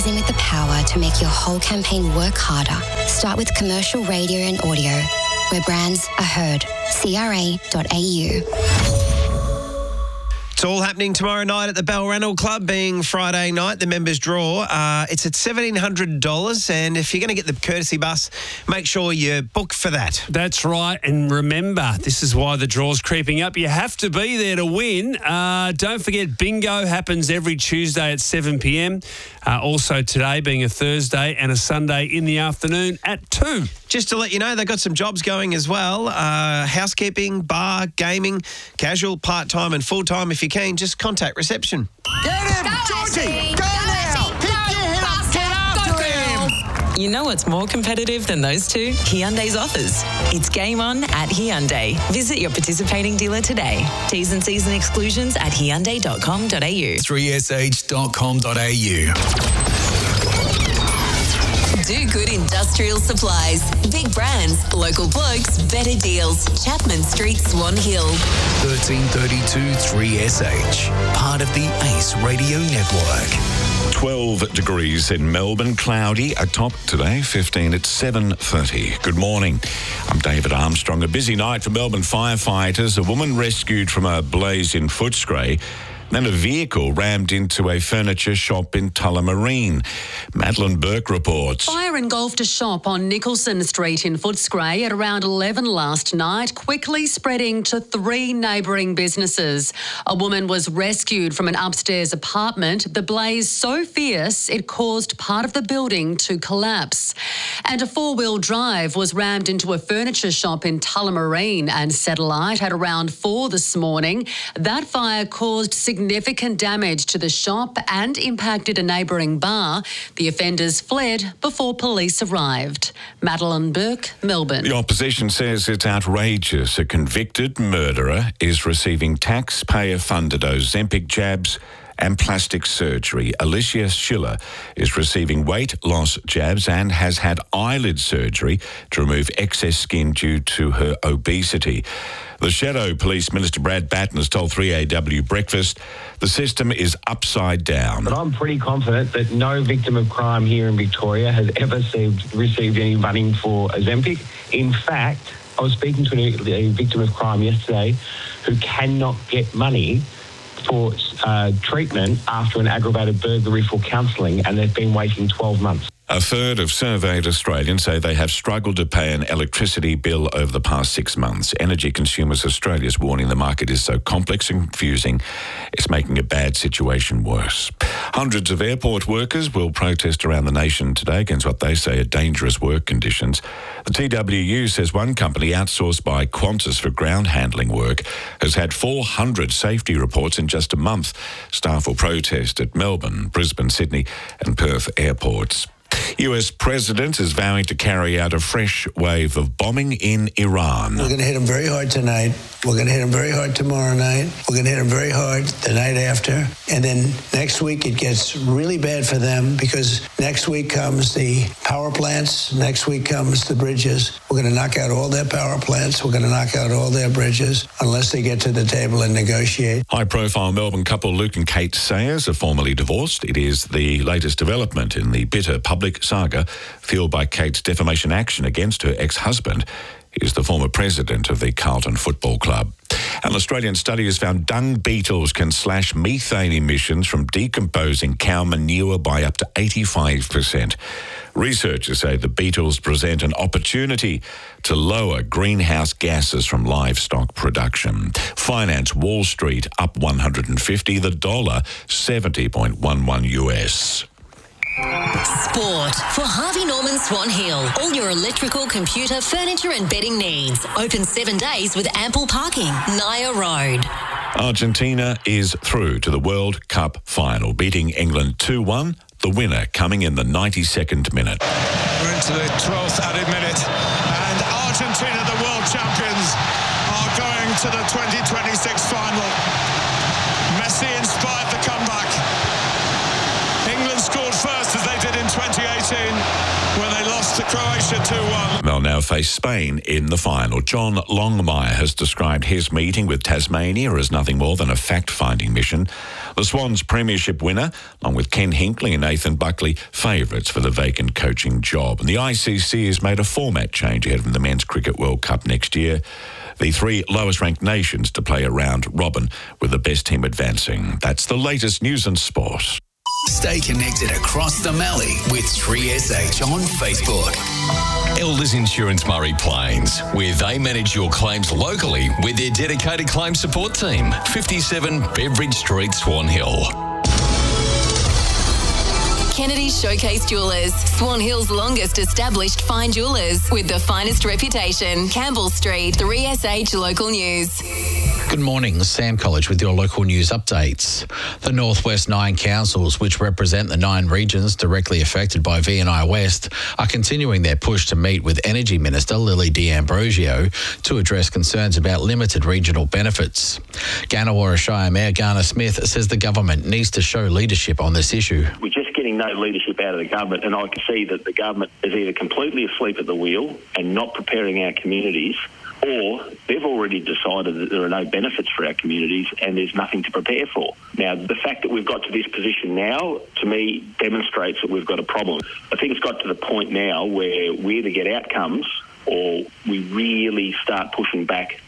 in with the power to make your whole campaign work harder. Start with commercial radio and audio, where brands are heard. CRA.au. It's all happening tomorrow night at the Balranald Club, being Friday night, the members draw. It's at $1,700, and if you're going to get the courtesy bus, make sure you book for that. That's right, and remember, this is why the draw's creeping up. You have to be there to win. Don't forget, bingo happens every Tuesday at 7 p.m. Also today being a Thursday and a Sunday in the afternoon at 2. Just to let you know, they've got some jobs going as well. Housekeeping, bar, gaming, casual, part-time and full-time. If you're keen, just contact reception. Get him! Georgie! Go now! Pick your head up! Get after him! You know what's more competitive than those two? Hyundai's offers. It's game on at Hyundai. Visit your participating dealer today. T's and C's and exclusions at hyundai.com.au. 3sh.com.au. Do Good Industrial Supplies. Big brands, local blokes, better deals. Chapman Street, Swan Hill. 1332 3SH. Part of the Ace Radio Network. 12 degrees in Melbourne, cloudy, a top today, 15 at 7:30. Good morning. I'm David Armstrong. A busy night for Melbourne firefighters. A woman rescued from a blaze in Footscray. Then a vehicle rammed into a furniture shop in Tullamarine. Madeline Burke reports. Fire engulfed a shop on Nicholson Street in Footscray at around 11 last night, quickly spreading to 3 neighbouring businesses. A woman was rescued from an upstairs apartment. The blaze so fierce it caused part of the building to collapse. And a 4-wheel drive was rammed into a furniture shop in Tullamarine and set alight at around 4 this morning. That fire caused significant damage to the shop and impacted a neighbouring bar. The offenders fled before police arrived. Madeline Burke, Melbourne. The opposition says it's outrageous. A convicted murderer is receiving taxpayer-funded Ozempic jabs and plastic surgery. Alicia Schiller is receiving weight loss jabs and has had eyelid surgery to remove excess skin due to her obesity. The Shadow Police Minister Brad Batten has told 3AW Breakfast the system is upside down. But I'm pretty confident that no victim of crime here in Victoria has ever received any money for Ozempic. In fact, I was speaking to a victim of crime yesterday who cannot get money for treatment after an aggravated burglary for counselling, and they've been waiting 12 months. A third of surveyed Australians say they have struggled to pay an electricity bill over the past 6 months. Energy Consumers Australia is warning the market is so complex and confusing, it's making a bad situation worse. Hundreds of airport workers will protest around the nation today against what they say are dangerous work conditions. The TWU says one company outsourced by Qantas for ground handling work has had 400 safety reports in just a month. Staff will protest at Melbourne, Brisbane, Sydney and Perth airports. US President is vowing to carry out a fresh wave of bombing in Iran. We're going to hit them very hard tonight. We're going to hit them very hard tomorrow night. We're going to hit them very hard the night after. And then next week it gets really bad for them because next week comes the power plants. Next week comes the bridges. We're going to knock out all their power plants. We're going to knock out all their bridges unless they get to the table and negotiate. High-profile Melbourne couple Luke and Kate Sayers are formally divorced. It is the latest development in the bitter public saga fueled by Kate's defamation action against her ex-husband. He is the former president of the Carlton Football Club. An Australian study has found dung beetles can slash methane emissions from decomposing cow manure by up to 85%. Researchers say the beetles present an opportunity to lower greenhouse gases from livestock production. Finance, Wall Street up 150, the dollar 70.11 US. Sport for Harvey Norman Swan Hill. All your electrical, computer, furniture and bedding needs. Open 7 days with ample parking. Naya Road. Argentina is through to the World Cup final, beating England 2-1. The winner coming in the 92nd minute. We're into the 12th added minute, and Argentina, the world champions, are going to the 2026 final. Messi inspired the comeback. England scored first as they did in 2018 when they lost to Croatia 2-1. They'll now face Spain in the final. John Longmire has described his meeting with Tasmania as nothing more than a fact-finding mission. The Swans premiership winner, along with Ken Hinkley and Nathan Buckley, favourites for the vacant coaching job. And the ICC has made a format change ahead of the Men's Cricket World Cup next year. The 3 lowest-ranked nations to play a round robin with the best team advancing. That's the latest news and sport. Stay connected across the Mallee with 3SH on Facebook. Elders Insurance Murray Plains, where they manage your claims locally with their dedicated claim support team. 57 Beveridge Street, Swan Hill. Kennedy Showcase Jewellers, Swan Hill's longest established fine jewellers with the finest reputation. Campbell Street, 3SH Local News. Good morning, Sam College with your local news updates. The Northwest 9 councils, which represent the 9 regions directly affected by VNI West, are continuing their push to meet with Energy Minister Lily D'Ambrosio to address concerns about limited regional benefits. Gannawarra Shire Mayor Garner Smith says the government needs to show leadership on this issue. We're just getting no leadership out of the government, and I can see that the government is either completely asleep at the wheel and not preparing our communities, or they've already decided that there are no benefits for our communities and there's nothing to prepare for. Now, the fact that we've got to this position now, to me, demonstrates that we've got a problem. I think it's got to the point now where we either get outcomes or we really start pushing back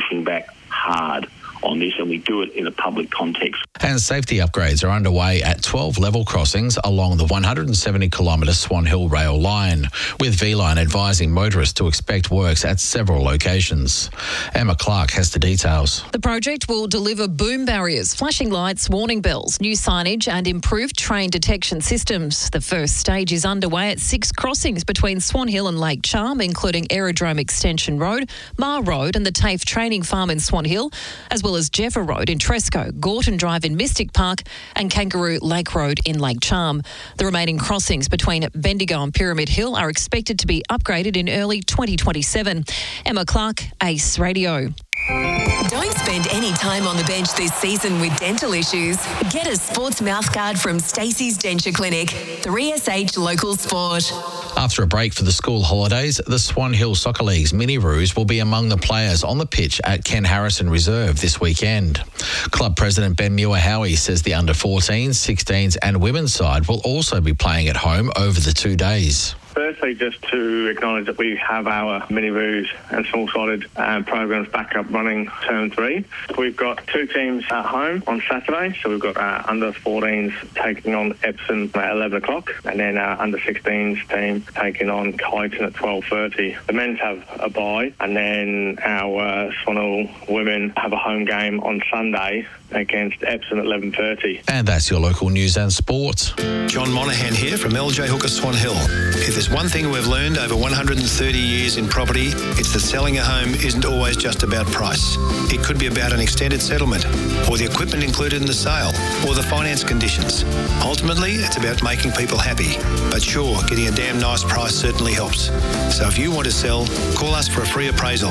hard on this, and we do it in a public context. And safety upgrades are underway at 12 level crossings along the 170-kilometre Swan Hill rail line, with V-Line advising motorists to expect works at several locations. Emma Clark has the details. The project will deliver boom barriers, flashing lights, warning bells, new signage and improved train detection systems. The first stage is underway at 6 crossings between Swan Hill and Lake Charm, including Aerodrome Extension Road, Mar Road and the TAFE Training Farm in Swan Hill, as well as Jeffer Road in Tresco, Gorton Drive in Mystic Park and Kangaroo Lake Road in Lake Charm. The remaining crossings between Bendigo and Pyramid Hill are expected to be upgraded in early 2027. Emma Clark, Ace Radio. Don't spend any time on the bench this season with dental issues. Get a sports mouthguard from Stacey's Denture Clinic. 3SH Local Sport. After a break for the school holidays, the Swan Hill Soccer League's Mini Roos will be among the players on the pitch at Ken Harrison Reserve this weekend. Club President Ben Muir-Howie says the under-14s, 16s and women's side will also be playing at home over the 2 days. Firstly, just to acknowledge that we have our mini roos and small-sided programs back up running term 3. We've got 2 teams at home on Saturday, so we've got our under-14s taking on Epsom at 11 o'clock, and then our under-16s team taking on Kyneton at 12:30. The men's have a bye, and then our Swan Hill women have a home game on Sunday against Epsom at 11:30. And that's your local news and sport. John Monaghan here from LJ Hooker Swan Hill. If there's one thing we've learned over 130 years in property, it's that selling a home isn't always just about price. It could be about an extended settlement, or the equipment included in the sale, or the finance conditions. Ultimately, it's about making people happy. But sure, getting a damn nice price certainly helps. So if you want to sell, call us for a free appraisal.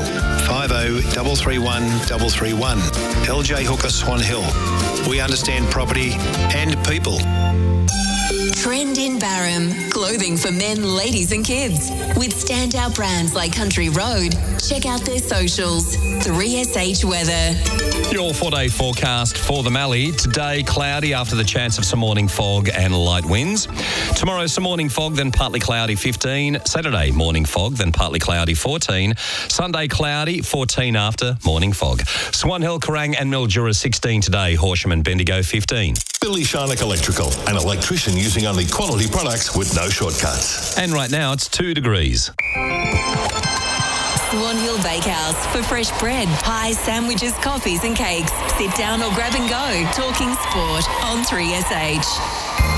50-331-331. LJ Hooker Swan Hill. We understand property and people. Trend in Barham. Clothing for men, ladies and kids. With standout brands like Country Road. Check out their socials. 3SH Weather. Your 4-day forecast for the Mallee. Today, cloudy after the chance of some morning fog and light winds. Tomorrow, some morning fog, then partly cloudy, 15. Saturday, morning fog, then partly cloudy, 14. Sunday, cloudy, 14 after morning fog. Swan Hill, Kerrang and Mildura, 16 today. Horsham and Bendigo, 15. Billy Sharnock Electrical, an electrician using only quality products with no shortcuts. And right now, it's 2 degrees. Swan Hill Bakehouse for fresh bread, pies, sandwiches, coffees and cakes. Sit down or grab and go. Talking sport on 3SH.